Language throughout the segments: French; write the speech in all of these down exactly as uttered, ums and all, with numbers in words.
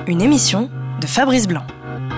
Une émission de Fabrice Blanc.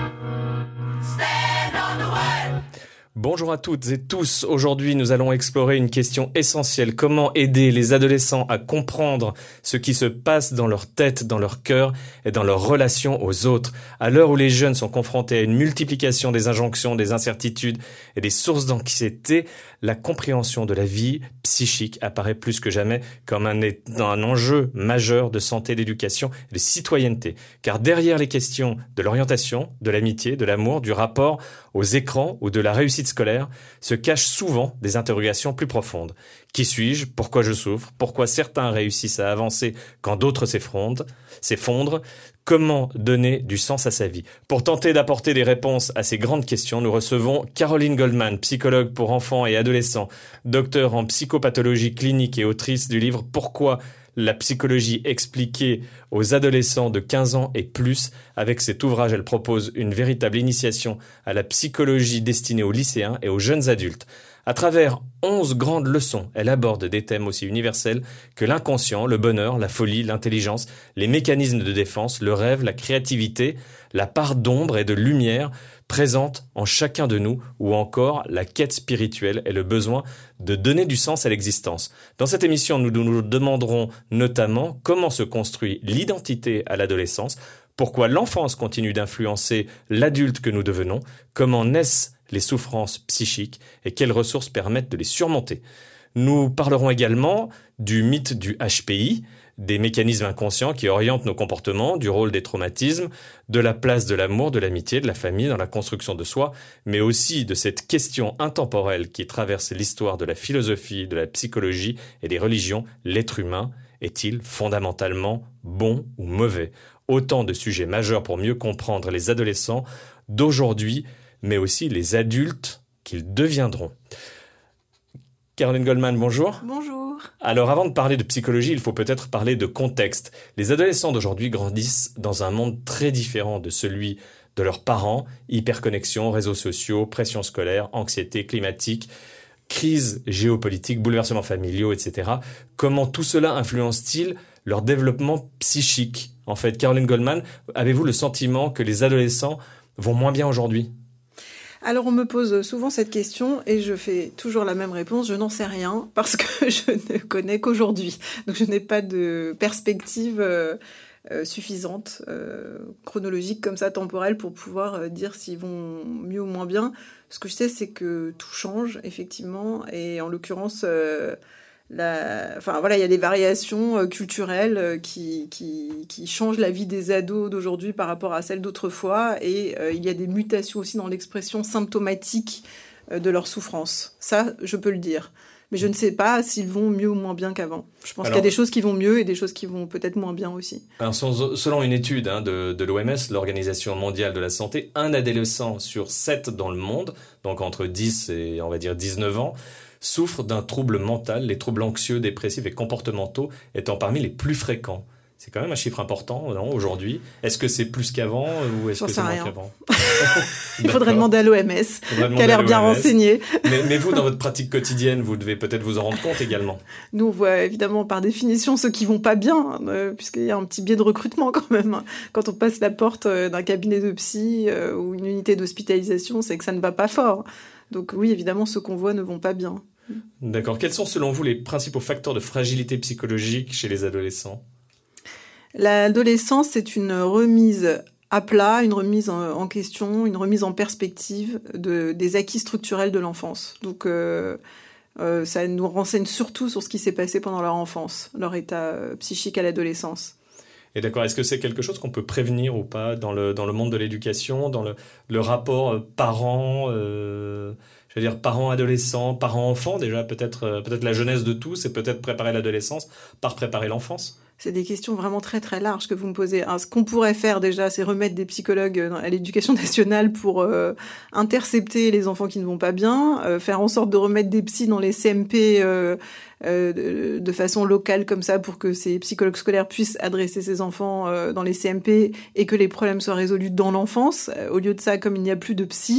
Bonjour à toutes et tous. Aujourd'hui, nous allons explorer une question essentielle. Comment aider les adolescents à comprendre ce qui se passe dans leur tête, dans leur cœur et dans leur relation aux autres. À l'heure où les jeunes sont confrontés à une multiplication des injonctions, des incertitudes et des sources d'anxiété, la compréhension de la vie psychique apparaît plus que jamais comme un, un enjeu majeur de santé, d'éducation et de citoyenneté. Car derrière les questions de l'orientation, de l'amitié, de l'amour, du rapport aux écrans ou de la réussite scolaire se cachent souvent des interrogations plus profondes. Qui suis-je? Pourquoi je souffre? Pourquoi certains réussissent à avancer quand d'autres s'effondrent? s'effondrent Comment donner du sens à sa vie? Pour tenter d'apporter des réponses à ces grandes questions, nous recevons Caroline Goldman, psychologue pour enfants et adolescents, docteur en psychopathologie clinique et autrice du livre « Pourquoi la psychologie expliquée aux adolescents de quinze ans et plus ». Avec cet ouvrage, elle propose une véritable initiation à la psychologie destinée aux lycéens et aux jeunes adultes. À travers onze grandes leçons, elle aborde des thèmes aussi universels que l'inconscient, le bonheur, la folie, l'intelligence, les mécanismes de défense, le rêve, la créativité, la part d'ombre et de lumière présente en chacun de nous, ou encore la quête spirituelle et le besoin de donner du sens à l'existence. Dans cette émission, nous nous demanderons notamment comment se construit l'identité à l'adolescence, pourquoi l'enfance continue d'influencer l'adulte que nous devenons, comment naissent les souffrances psychiques et quelles ressources permettent de les surmonter. Nous parlerons également du mythe du H P I, des mécanismes inconscients qui orientent nos comportements, du rôle des traumatismes, de la place de l'amour, de l'amitié, de la famille dans la construction de soi, mais aussi de cette question intemporelle qui traverse l'histoire de la philosophie, de la psychologie et des religions. L'être humain est-il fondamentalement bon ou mauvais? Autant de sujets majeurs pour mieux comprendre les adolescents d'aujourd'hui, mais aussi les adultes qu'ils deviendront. Caroline Goldman, bonjour. Bonjour. Alors avant de parler de psychologie, il faut peut-être parler de contexte. Les adolescents d'aujourd'hui grandissent dans un monde très différent de celui de leurs parents. Hyperconnexion, réseaux sociaux, pression scolaire, anxiété climatique, crise géopolitique, bouleversements familiaux, et cetera. Comment tout cela influence-t-il leur développement psychique? En fait, Caroline Goldman, avez-vous le sentiment que les adolescents vont moins bien aujourd'hui? Alors on me pose souvent cette question et je fais toujours la même réponse, je n'en sais rien parce que je ne connais qu'aujourd'hui. Donc je n'ai pas de perspective euh, euh, suffisante, euh, chronologique comme ça, temporelle, pour pouvoir euh, dire s'ils vont mieux ou moins bien. Ce que je sais, c'est que tout change effectivement et en l'occurrence... Euh, La... Enfin voilà, il y a des variations euh, culturelles euh, qui, qui, qui changent la vie des ados d'aujourd'hui par rapport à celle d'autrefois et euh, il y a des mutations aussi dans l'expression symptomatique euh, de leur souffrance. Ça, je peux le dire. Mais je ne sais pas s'ils vont mieux ou moins bien qu'avant. Je pense alors, qu'il y a des choses qui vont mieux et des choses qui vont peut-être moins bien aussi. Alors, selon une étude hein, de, de l'O M S, l'Organisation mondiale de la santé, un adolescent sur sept dans le monde, donc entre dix et on va dire dix-neuf ans, souffrent d'un trouble mental, les troubles anxieux, dépressifs et comportementaux étant parmi les plus fréquents. C'est quand même un chiffre important, non, aujourd'hui. Est-ce que c'est plus qu'avant ou est-ce J'en que sais c'est moins rien. qu'avant? Il faudrait demander à l'O M S, qui a l'air bien renseignée. Mais, mais vous, dans votre pratique quotidienne, vous devez peut-être vous en rendre compte également. Nous, on voit évidemment par définition ceux qui vont pas bien, euh, puisqu'il y a un petit biais de recrutement quand même. Quand on passe la porte d'un cabinet de psy euh, ou une unité d'hospitalisation, c'est que ça ne va pas fort. Donc oui, évidemment, ceux qu'on voit ne vont pas bien. D'accord. Quels sont selon vous les principaux facteurs de fragilité psychologique chez les adolescents? L'adolescence, c'est une remise à plat, une remise en question, une remise en perspective de, des acquis structurels de l'enfance. Donc euh, euh, ça nous renseigne surtout sur ce qui s'est passé pendant leur enfance, leur état euh, psychique à l'adolescence. Et d'accord, est-ce que c'est quelque chose qu'on peut prévenir ou pas dans le, dans le monde de l'éducation, dans le, le rapport euh, parents, euh, je veux dire parents-adolescents, parents-enfants, déjà peut-être, euh, peut-être la jeunesse de tous et peut-être préparer l'adolescence par préparer l'enfance? C'est des questions vraiment très très larges que vous me posez. Alors, ce qu'on pourrait faire déjà, c'est remettre des psychologues à l'éducation nationale pour euh, intercepter les enfants qui ne vont pas bien, euh, faire en sorte de remettre des psys dans les C M P euh, euh, de, de façon locale comme ça pour que ces psychologues scolaires puissent adresser ces enfants euh, dans les C M P et que les problèmes soient résolus dans l'enfance. Euh, au lieu de ça, comme il n'y a plus de psy,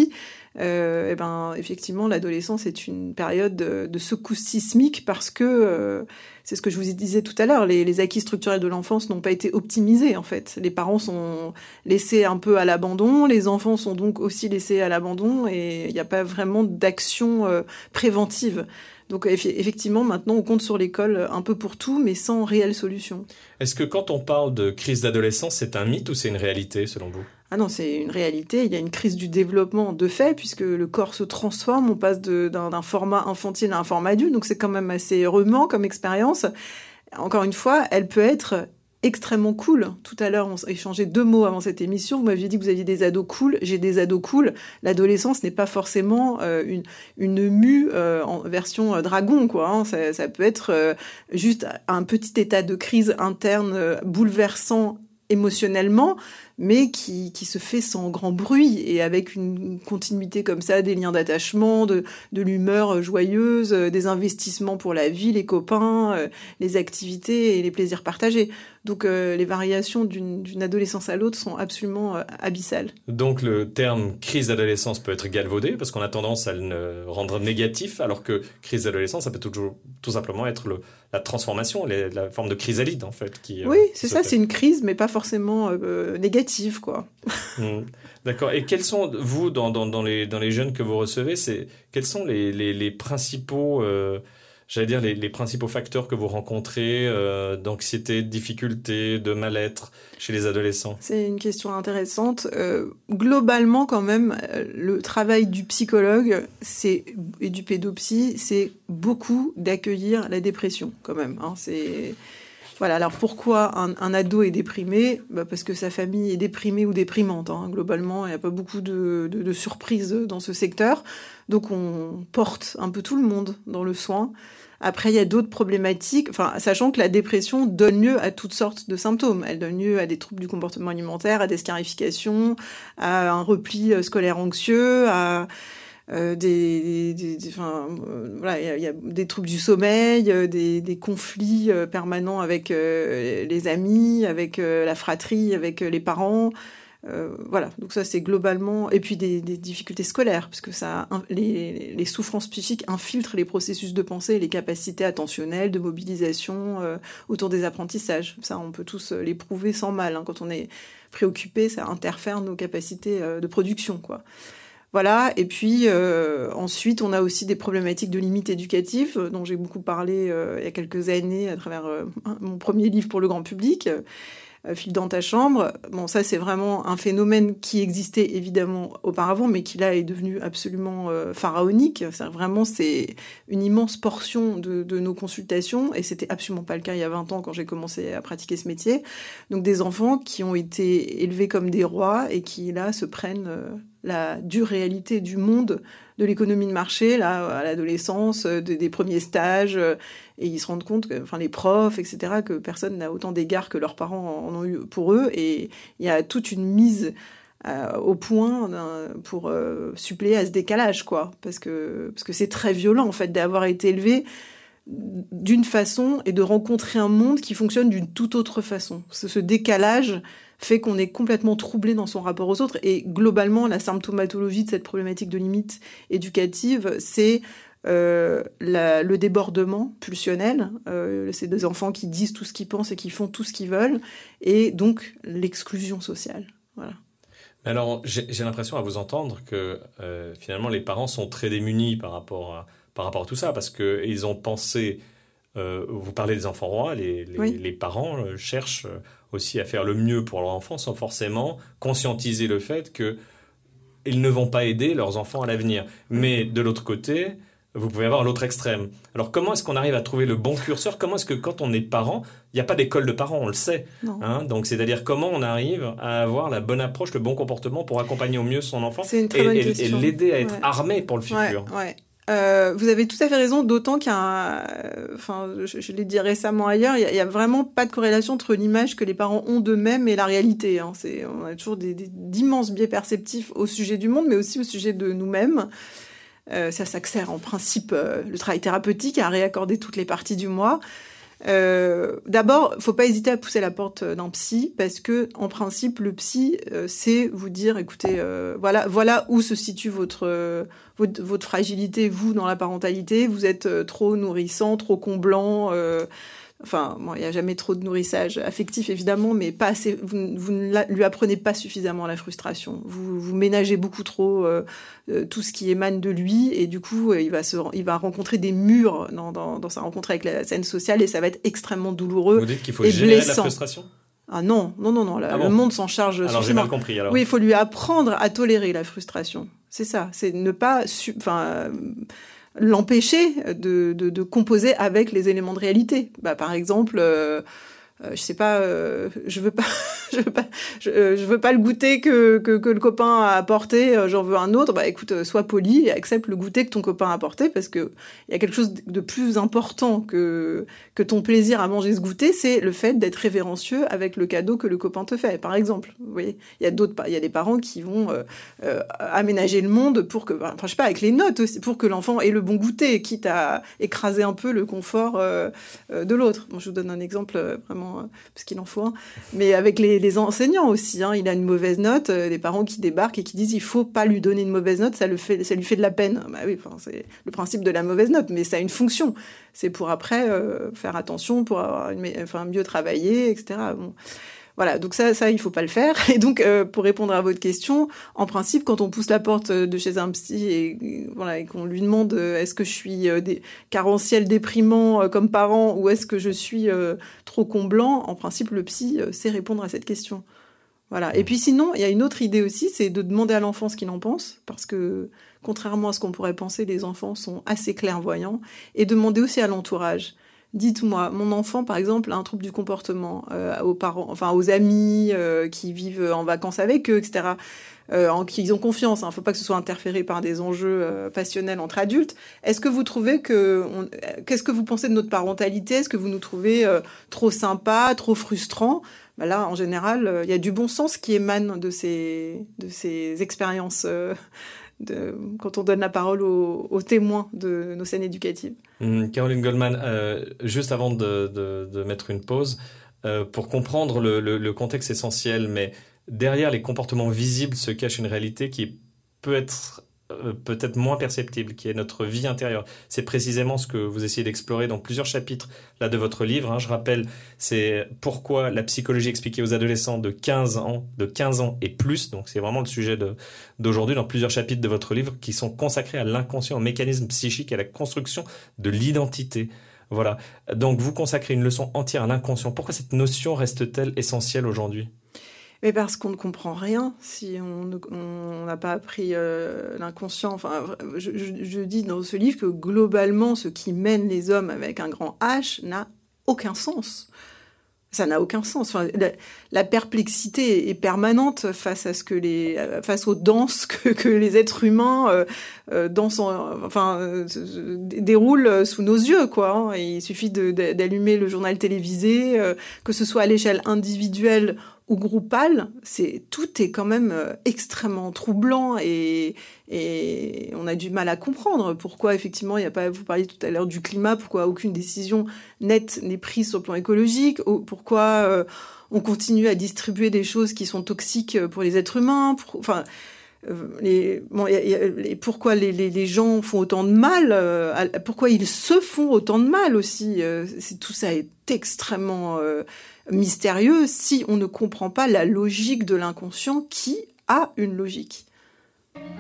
euh, et ben, effectivement, l'adolescence est une période de, de secousse sismique parce que, euh, c'est ce que je vous disais tout à l'heure, les, les acquis structurels de l'enfance n'ont pas été optimisés, en fait. Les parents sont laissés un peu à l'abandon, les enfants sont donc aussi laissés à l'abandon, et il n'y a pas vraiment d'action euh, préventive. Donc effectivement, maintenant, on compte sur l'école un peu pour tout, mais sans réelle solution. Est-ce que quand on parle de crise d'adolescence, c'est un mythe ou c'est une réalité, selon vous ? Ah non, c'est une réalité. Il y a une crise du développement de fait, puisque le corps se transforme. On passe de, d'un, d'un format infantile à un format adulte, donc c'est quand même assez remuant comme expérience. Encore une fois, elle peut être extrêmement cool. Tout à l'heure, on échangeait deux mots avant cette émission. Vous m'aviez dit que vous aviez des ados cool. J'ai des ados cool. L'adolescence n'est pas forcément euh, une, une mue euh, en version euh, dragon, quoi. Hein. Ça, ça peut être euh, juste un petit état de crise interne euh, bouleversant émotionnellement, mais qui, qui se fait sans grand bruit et avec une continuité comme ça, des liens d'attachement, de, de l'humeur joyeuse, des investissements pour la vie, les copains, euh, les activités et les plaisirs partagés. Donc euh, les variations d'une, d'une adolescence à l'autre sont absolument euh, abyssales. Donc le terme crise d'adolescence peut être galvaudé parce qu'on a tendance à le rendre négatif, alors que crise d'adolescence, ça peut toujours, tout simplement être le, la transformation, les, la forme de chrysalide en fait. Qui, oui, euh, c'est ça, fait. C'est une crise, mais pas forcément euh, négative, quoi. Mmh. D'accord. Et quels sont, vous, dans, dans, dans, les, dans les jeunes que vous recevez, c'est, quels sont les, les, les principaux... Euh, J'allais dire les, les principaux facteurs que vous rencontrez euh, d'anxiété, de difficulté, de mal-être chez les adolescents ? C'est une question intéressante. Euh, globalement, quand même, le travail du psychologue c'est, et du pédopsy, c'est beaucoup d'accueillir la dépression, quand même. Hein, c'est... Voilà, alors pourquoi un, un ado est déprimé ? Bah parce que sa famille est déprimée ou déprimante. Hein. Globalement, il n'y a pas beaucoup de, de, de surprises dans ce secteur. Donc on porte un peu tout le monde dans le soin. Après, il y a d'autres problématiques, enfin, sachant que la dépression donne lieu à toutes sortes de symptômes. Elle donne lieu à des troubles du comportement alimentaire, à des scarifications, à un repli scolaire anxieux, à... Euh, des, des, des, enfin, euh, voilà, il y a, y a des troubles du sommeil, euh, des, des conflits euh, permanents avec euh, les amis, avec euh, la fratrie, avec euh, les parents. Euh, voilà, donc ça c'est globalement, et puis des, des difficultés scolaires, parce que ça, les, les souffrances psychiques infiltrent les processus de pensée et les capacités attentionnelles, de mobilisation euh, autour des apprentissages. Ça, on peut tous l'éprouver sans mal. Hein. Quand on est préoccupé, ça interfère nos capacités euh, de production, quoi. Voilà, et puis euh, ensuite, on a aussi des problématiques de limites éducatives, dont j'ai beaucoup parlé euh, il y a quelques années à travers euh, mon premier livre pour le grand public, euh, File dans ta chambre. Bon, ça, c'est vraiment un phénomène qui existait évidemment auparavant, mais qui là est devenu absolument euh, pharaonique. C'est vraiment, c'est une immense portion de, de nos consultations, et c'était absolument pas le cas il y a vingt ans quand j'ai commencé à pratiquer ce métier. Donc des enfants qui ont été élevés comme des rois et qui là se prennent... Euh, la dure réalité du monde, de l'économie de marché, là, à l'adolescence, des, des premiers stages, et ils se rendent compte, que, enfin les profs, et cetera, que personne n'a autant d'égards que leurs parents en ont eu pour eux, et il y a toute une mise euh, au point pour euh, suppléer à ce décalage, quoi, parce que, parce que c'est très violent, en fait, d'avoir été élevé d'une façon et de rencontrer un monde qui fonctionne d'une toute autre façon. Ce, ce décalage fait qu'on est complètement troublé dans son rapport aux autres. Et globalement, la symptomatologie de cette problématique de limite éducative, c'est euh, la, le débordement pulsionnel. Euh, c'est des enfants qui disent tout ce qu'ils pensent et qui font tout ce qu'ils veulent. Et donc, l'exclusion sociale. Voilà. Alors, j'ai, j'ai l'impression à vous entendre que euh, finalement, les parents sont très démunis par rapport à, par rapport à tout ça, parce qu'ils ont pensé... Euh, vous parlez des enfants rois, les, les, oui. les parents euh, cherchent aussi à faire le mieux pour leur enfant sans forcément conscientiser le fait qu'ils ne vont pas aider leurs enfants à l'avenir. Mais de l'autre côté, vous pouvez avoir l'autre extrême. Alors comment est-ce qu'on arrive à trouver le bon curseur ? Comment est-ce que quand on est parent, il n'y a pas d'école de parents, on le sait. Hein ? Donc c'est-à-dire comment on arrive à avoir la bonne approche, le bon comportement pour accompagner au mieux son enfant et, et, et l'aider à être ouais. armé pour le futur. Ouais, ouais. Euh, vous avez tout à fait raison, d'autant qu'il y a, euh, enfin, je, je l'ai dit récemment ailleurs, il y, a, il y a vraiment pas de corrélation entre l'image que les parents ont d'eux-mêmes et la réalité. Hein. C'est, on a toujours des, des, d'immenses biais perceptifs au sujet du monde, mais aussi au sujet de nous-mêmes. Euh, ça, ça sert en principe euh, le travail thérapeutique à réaccorder toutes les parties du moi. Euh, d'abord, faut pas hésiter à pousser la porte d'un psy parce que, en principe, le psy euh, sait vous dire, écoutez, euh, voilà, voilà où se situe votre, euh, votre votre fragilité, vous dans la parentalité. Vous êtes euh, trop nourrissant, trop comblant. Euh, Enfin, bon, il n'y a jamais trop de nourrissage affectif, évidemment, mais pas assez, vous, vous ne la, lui apprenez pas suffisamment la frustration. Vous, vous ménagez beaucoup trop euh, euh, tout ce qui émane de lui, et du coup, euh, il, va se, il va rencontrer des murs dans, dans, dans sa rencontre avec la scène sociale, et ça va être extrêmement douloureux. Vous dites qu'il faut et générer blessant. la frustration ? Ah non, non, non, non, la, ah bon le monde s'en charge alors, suffisamment. J'ai mal compris, alors. Oui, il faut lui apprendre à tolérer la frustration. C'est ça, c'est ne pas... Su- enfin, euh, l'empêcher de, de, de composer avec les éléments de réalité. Bah, par exemple, euh, euh, je sais pas, euh, je veux pas, je veux pas, je, euh, je veux pas le goûter que, que, que le copain a apporté, euh, j'en veux un autre. Bah écoute, euh, sois poli et accepte le goûter que ton copain a apporté, parce que il y a quelque chose de plus important que que ton plaisir à manger ce goûter, c'est le fait d'être révérencieux avec le cadeau que le copain te fait. Par exemple, vous voyez, il y a d'autres, il y a des parents qui vont euh, euh, aménager le monde pour que, enfin je sais pas, avec les notes aussi, pour que l'enfant ait le bon goûter, quitte à écraser un peu le confort euh, euh, de l'autre. Bon, je vous donne un exemple euh, vraiment parce qu'il en faut un, mais avec les, les enseignants aussi, hein, il a une mauvaise note, euh, des parents qui débarquent et qui disent il faut pas lui donner une mauvaise note, ça, le fait, ça lui fait de la peine. Bah oui, enfin, c'est le principe de la mauvaise note, mais ça a une fonction. C'est pour après euh, faire attention, pour avoir une, enfin, mieux travailler, et cetera. Bon. Voilà, donc ça, ça, il faut pas le faire. Et donc, euh, pour répondre à votre question, en principe, quand on pousse la porte de chez un psy et, et voilà, et qu'on lui demande euh, est-ce que je suis euh, des, carentiel, déprimant euh, comme parent, ou est-ce que je suis euh, trop comblant, en principe, le psy euh, sait répondre à cette question. Voilà. Et puis sinon, il y a une autre idée aussi, c'est de demander à l'enfant ce qu'il en pense, parce que contrairement à ce qu'on pourrait penser, les enfants sont assez clairvoyants, et demander aussi à l'entourage. Dites-moi, mon enfant, par exemple, a un trouble du comportement euh, aux parents, enfin aux amis euh, qui vivent en vacances avec eux, et cetera, euh, en qui ils ont confiance. Il hein, ne faut pas que ce soit interféré par des enjeux euh, passionnels entre adultes. Est-ce que vous trouvez que... On, qu'est-ce que vous pensez de notre parentalité ? Est-ce que vous nous trouvez euh, trop sympa, trop frustrant ? Ben là, en général, il euh, y a du bon sens qui émane de ces, de ces expériences euh, De, quand on donne la parole aux, aux témoins de nos scènes éducatives. Mmh, Caroline Goldman, euh, juste avant de, de, de mettre une pause, euh, pour comprendre le, le, le contexte essentiel, mais derrière les comportements visibles se cache une réalité qui peut être euh, peut-être moins perceptible, qui est notre vie intérieure. C'est précisément ce que vous essayez d'explorer dans plusieurs chapitres là, de votre livre. Hein. Je rappelle, c'est pourquoi la psychologie expliquée aux adolescents de quinze ans, de quinze ans et plus. Donc c'est vraiment le sujet de, d'aujourd'hui dans plusieurs chapitres de votre livre qui sont consacrés à l'inconscient, au mécanisme psychique et à la construction de l'identité. Voilà. Donc vous consacrez une leçon entière à l'inconscient. Pourquoi cette notion reste-t-elle essentielle aujourd'hui ? Mais parce qu'on ne comprend rien si on n'a pas appris euh, l'inconscient. Enfin, je, je, je dis dans ce livre que globalement, ce qui mène les hommes avec un grand H n'a aucun sens. Ça n'a aucun sens. Enfin, la, la perplexité est permanente face à ce que les, face aux danses que, que les êtres humains euh, euh, dansent, en, enfin, euh, déroulent sous nos yeux, quoi. Hein. Et il suffit de, de, d'allumer le journal télévisé, euh, que ce soit à l'échelle individuelle ou groupale, c'est tout est quand même euh, extrêmement troublant et, et on a du mal à comprendre pourquoi effectivement il y a pas. Vous parliez tout à l'heure du climat, pourquoi aucune décision nette n'est prise sur le plan écologique, pourquoi euh, on continue à distribuer des choses qui sont toxiques pour les êtres humains, pour, enfin. Les, bon, y a, y a, les, pourquoi les, les, les gens font autant de mal, euh, à, pourquoi ils se font autant de mal aussi. Euh, c'est, tout ça est extrêmement euh, mystérieux si on ne comprend pas la logique de l'inconscient qui a une logique.